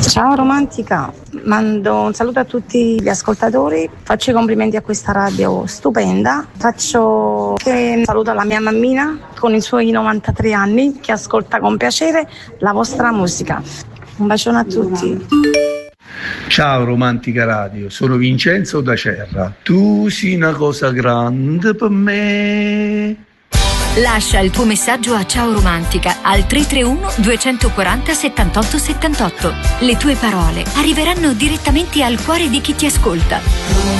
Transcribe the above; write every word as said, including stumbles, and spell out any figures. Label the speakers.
Speaker 1: Ciao romantica, mando un saluto a tutti gli ascoltatori, faccio i complimenti a questa radio stupenda, faccio un saluto alla mia mammina con i suoi novantatré anni che ascolta con piacere la vostra musica. Un bacione a tutti.
Speaker 2: Ciao romantica radio, sono Vincenzo da Cerra, tu sei una cosa grande per me.
Speaker 3: Lascia il tuo messaggio a Ciao Romantica al tre tre uno due quattro zero settantotto settantotto. Le tue parole arriveranno direttamente al cuore di chi ti ascolta.